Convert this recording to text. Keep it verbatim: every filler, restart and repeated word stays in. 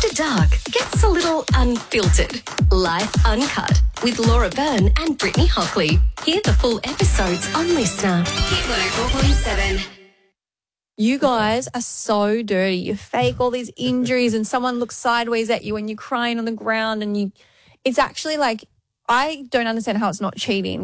After Dark gets a little unfiltered. Life Uncut with Laura Byrne and Brittany Hockley. Hear the full episodes on Listener. Hit one oh four point seven. You guys are so dirty. You fake all these injuries and someone looks sideways at you and you're crying on the ground and you, it's actually like, I don't understand how it's not cheating.